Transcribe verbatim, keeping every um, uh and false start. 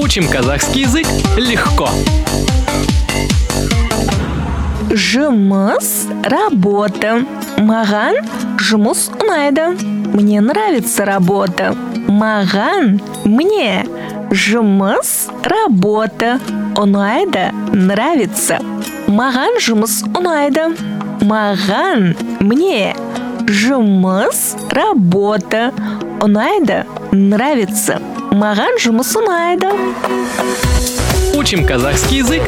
Учим казахский язык легко. Жұмыс, работа. Маған жұмыс ұнайды. Мне нравится работа. Маған, мне. Жұмыс, работа. Ұнайды, нравится. Маған жұмыс ұнайды. Маған, мне. Жұмыс, работа. Ұнайды, нравится. Маған жұмыс ұнайды. Учим казахский язык